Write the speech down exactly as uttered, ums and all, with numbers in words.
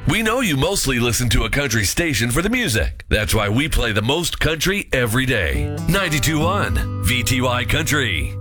We know you mostly listen to a country station for the music. That's why we play the most country every day. ninety-two point one V T Y Country.